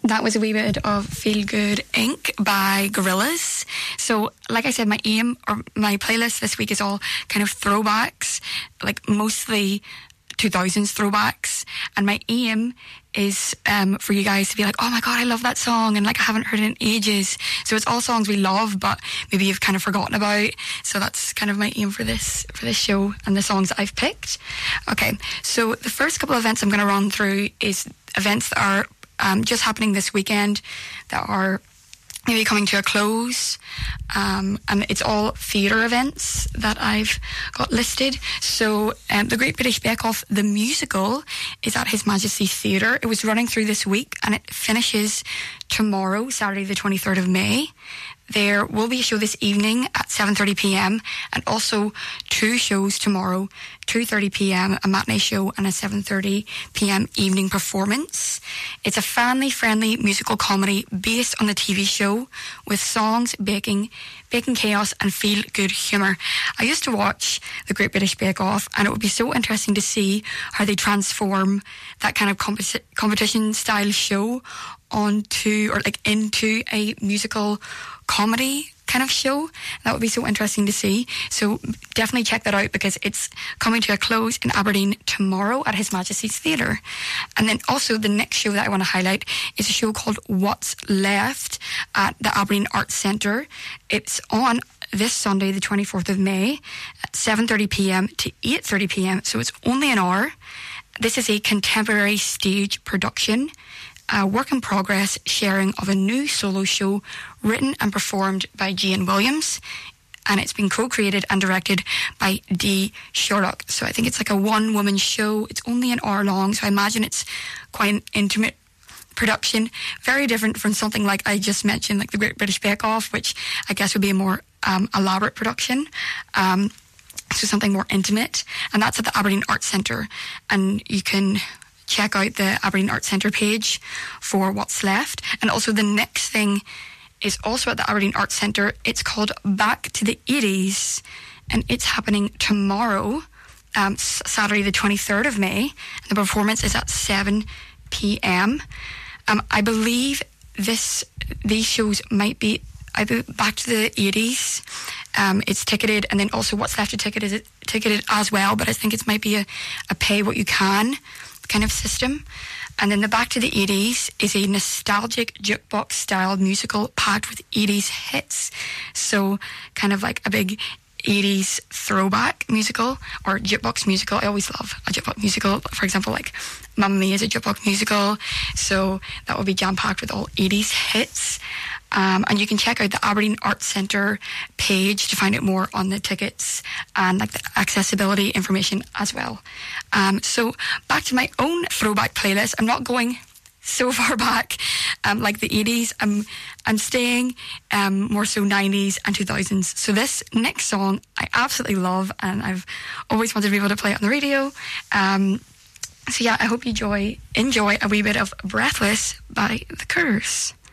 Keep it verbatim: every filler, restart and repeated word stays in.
That was a wee bit of Feel Good Incorporated by Gorillaz. So, like I said, my aim or my playlist this week is all kind of throwbacks, like mostly two thousands throwbacks. And my aim is um, for you guys to be like, oh my God, I love that song, and like I haven't heard it in ages. So it's all songs we love, but maybe you've kind of forgotten about. So that's kind of my aim for this for this show and the songs that I've picked. Okay, so the first couple of events I'm going to run through is events that are um, just happening this weekend that are maybe coming to a close, um, and it's all theatre events that I've got listed. So um, the Great British Bake Off, the musical, is at His Majesty's Theatre. It was running through this week and it finishes tomorrow, Saturday the twenty-third of May. There will be a show this evening at seven thirty p.m. and also two shows tomorrow, two thirty p.m, a matinee show and a seven thirty p.m. evening performance. It's a family-friendly musical comedy based on the T V show with songs, baking, baking chaos and feel-good humour. I used to watch the Great British Bake Off, and it would be so interesting to see how they transform that kind of competi- competition-style show onto, or like into a musical comedy kind of show. That would be so interesting to see. So definitely check that out, because it's coming to a close in Aberdeen tomorrow at His Majesty's Theatre. And then also the next show that I want to highlight is a show called What's Left at the Aberdeen Arts Centre. It's on this Sunday, the twenty-fourth of May, at seven thirty p.m. to eight thirty p.m. So it's only an hour. This is a contemporary stage production, a work in progress sharing of a new solo show written and performed by Jane Williams, and it's been co-created and directed by Dee Sherlock. So I think it's like a one-woman show. It's only an hour long, so I imagine it's quite an intimate production, very different from something like I just mentioned, like the Great British Bake Off, which I guess would be a more um, elaborate production. Um, so something more intimate, and that's at the Aberdeen Arts Centre, and you can check out the Aberdeen Arts Centre page for What's Left. And also the next thing is also at the Aberdeen Arts Centre. It's called Back to the eighties, and it's happening tomorrow, um, Saturday the twenty-third of May, and the performance is at seven p.m. Um, I believe this these shows might be either Back to the eighties, um, it's ticketed, and then also What's Left to ticket is ticketed as well, but I think it might be a, a pay what you can kind of system. And then the Back to the eighties is a nostalgic jukebox style musical packed with eighties hits. So kind of like a big eighties throwback musical or jukebox musical. I always love a jukebox musical. For example, like Mamma Mia is a jukebox musical. So that will be jam-packed with all eighties hits. Um, and you can check out the Aberdeen Arts Centre page to find out more on the tickets and like the accessibility information as well. Um, so back to my own throwback playlist. I'm not going so far back um, like the eighties. I'm I'm staying um, more so nineties and two thousands. So this next song I absolutely love, and I've always wanted to be able to play it on the radio. Um, so yeah, I hope you enjoy enjoy a wee bit of Breathless by The Curse.